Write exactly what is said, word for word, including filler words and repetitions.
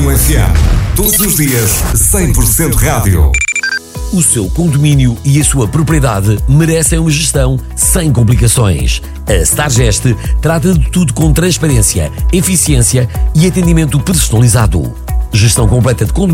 um F M. Todos os dias, cem por cento rádio. O seu condomínio e a sua propriedade merecem uma gestão sem complicações. A Stargest trata de tudo com transparência, eficiência e atendimento personalizado. Gestão completa de condomínio